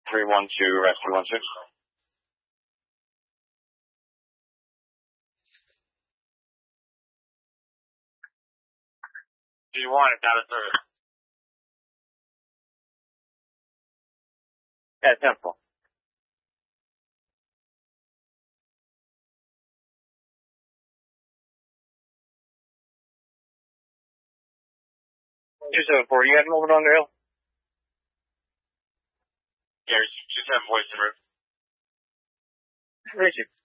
312, rescue 16. G1, it's out of service. Yeah, temple. Two 274, you have movement on the hill? Yeah, 274 is the roof. Richard.